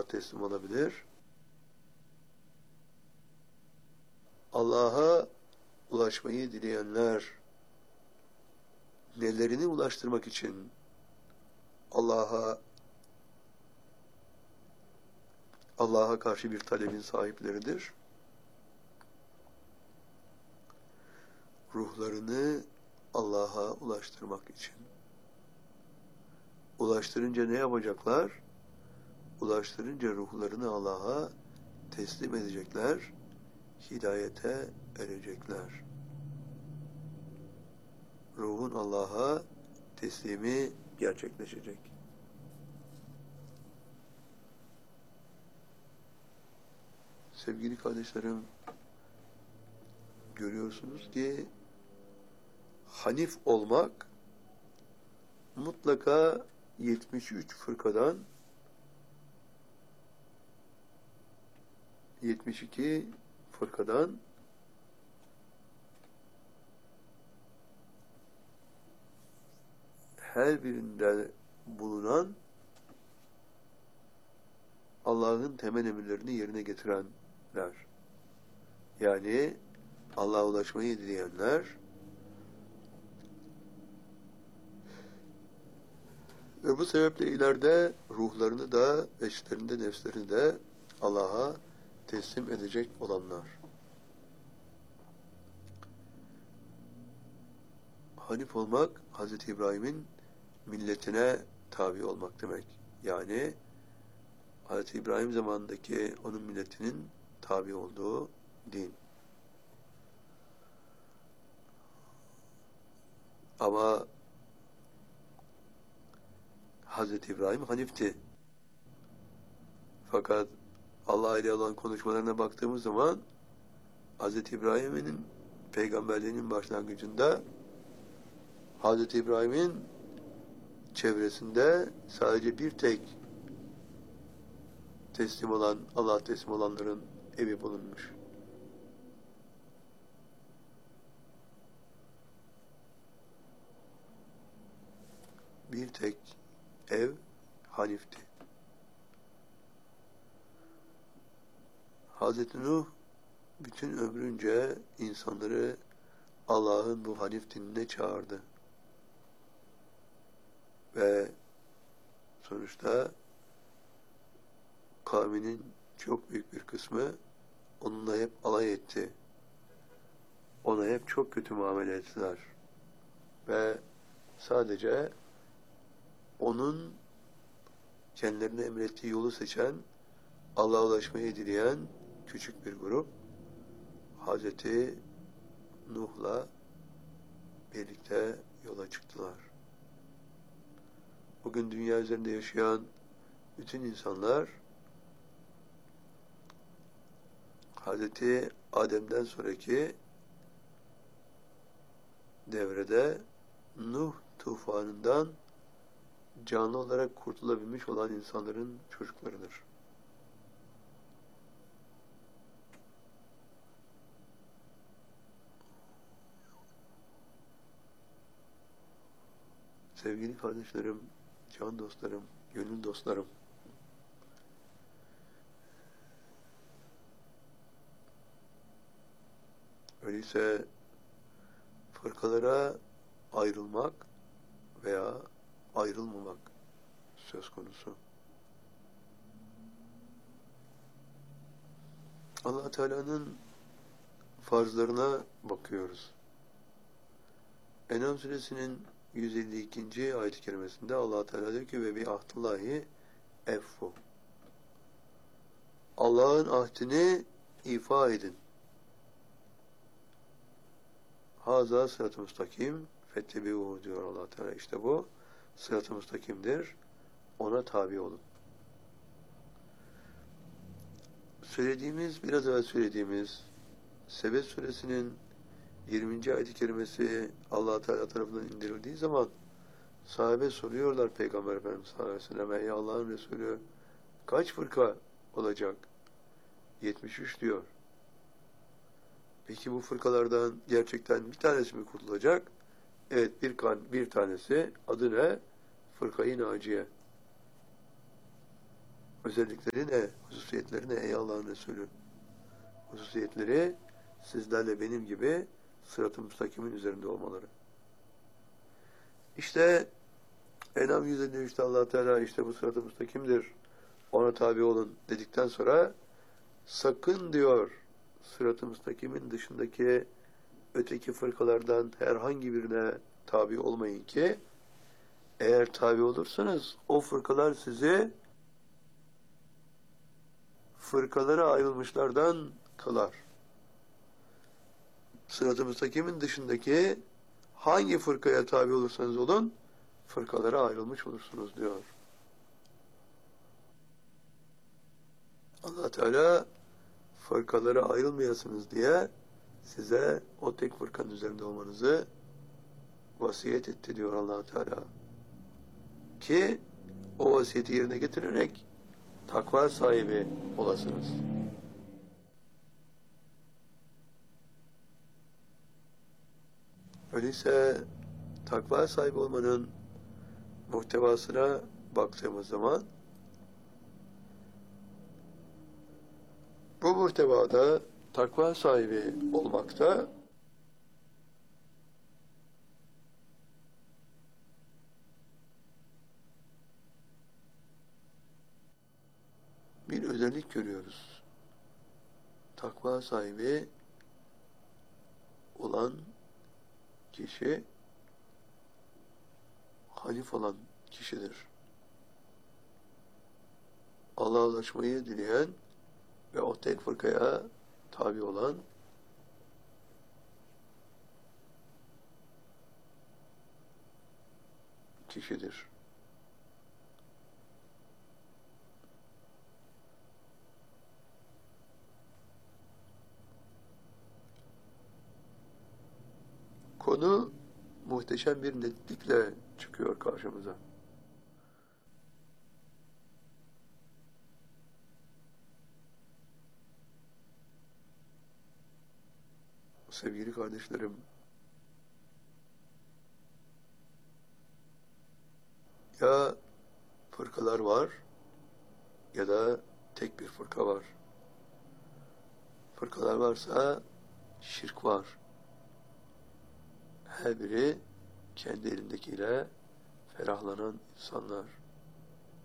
Allah'a teslim olabilir. Allah'a ulaşmayı dileyenler, nelerini ulaştırmak için Allah'a karşı bir talebin sahipleridir. Ruhlarını Allah'a ulaştırmak için. Ulaştırınca ne yapacaklar? Ulaştırınca ruhlarını Allah'a teslim edecekler, hidayete erecekler. Ruhun Allah'a teslimi gerçekleşecek. Sevgili kardeşlerim, görüyorsunuz ki Hanif olmak mutlaka 73 fırkadan 72 fırkadan her birinde bulunan Allah'ın temel emirlerini yerine getirenler. Yani Allah'a ulaşmayı dileyenler ve bu sebeple ileride ruhlarını da, eşlerinde, nefslerini de Allah'a teslim edecek olanlar. Hanif olmak, Hz. İbrahim'in milletine tabi olmak demek. Yani Hz. İbrahim zamanındaki onun milletinin tabi olduğu din. Ama Hz. İbrahim Hanif'ti. Fakat Allah ile olan konuşmalarına baktığımız zaman Hz. İbrahim'in peygamberliğinin başlangıcında Hz. İbrahim'in çevresinde sadece bir tek teslim olan, Allah'a teslim olanların evi bulunmuş. Bir tek ev Hanif'ti. Hz. Nuh bütün ömrünce insanları Allah'ın bu Hanif dinine çağırdı. Ve sonuçta kavminin çok büyük bir kısmı onunla hep alay etti. Ona hep çok kötü muamele ettiler. Ve sadece onun kendilerine emrettiği yolu seçen, Allah'a ulaşmayı dileyen küçük bir grup Hazreti Nuh'la birlikte yola çıktılar. Bugün dünya üzerinde yaşayan bütün insanlar Hazreti Adem'den sonraki devrede Nuh tufanından canlı olarak kurtulabilmiş olan insanların çocuklarıdır. Sevgili kardeşlerim, can dostlarım, gönül dostlarım, öyleyse fırkalara ayrılmak veya ayrılmamak söz konusu. Allah Teala'nın farzlarına bakıyoruz. En'am suresinin 152. ayet-i kerimesinde Allah Teala diyor ki ve bi ahdillahi effu. Allah'ın ahdini ifa edin. Haza sırat-ı müstakim fettebi'uhu diyor Allah Teala. İşte bu sırat-ı müstakimdir. Ona tabi olun. Biraz evvel söylediğimiz Sebet suresinin 20. ayet-i kerimesi Allah Teala tarafından indirildiği zaman sahabe soruyorlar Peygamber Efendimiz sallallahu aleyhi ve sellem, ey Allah'ın Resulü kaç fırka olacak? 73 diyor. Peki bu fırkalardan gerçekten bir tanesi mi kurtulacak? Evet, bir tanesi. Adı ne? Fırka-i Naciye. Özellikleri ne? Hususiyetleri ne ey Allah'ın Resulü? Hususiyetleri sizlerle benim gibi sırat-ı müstakimin üzerinde olmaları. İşte En'am 153'te Allah Teala işte bu sırat-ı müstakimdir. Ona tabi olun dedikten sonra sakın diyor sırat-ı müstakimin dışındaki öteki fırkalardan herhangi birine tabi olmayın ki eğer tabi olursanız o fırkalar sizi fırkalara ayrılmışlardan kılar. Sırat-ı müstakimin dışındaki hangi fırkaya tabi olursanız olun fırkalara ayrılmış olursunuz diyor. Allah Teala fırkalara ayrılmayasınız diye size o tek fırkanın üzerinde olmanızı vasiyet etti diyor Allah Teala. Ki o vasiyeti yerine getirerek takva sahibi olasınız. Öyleyse takva sahibi olmanın muhtevasına baktığımız zaman bu muhtevada takva sahibi olmakta bir özellik görüyoruz. Takva sahibi olan kişi hanif olan kişidir. Allah'a ulaşmayı dileyen ve o tek fırkaya tabi olan kişidir. Konu muhteşem bir netlikle çıkıyor karşımıza. Sevgili kardeşlerim, ya fırkalar var ya da tek bir fırka var. Fırkalar varsa şirk var. Her biri kendi elindekiyle ferahlanan insanlar.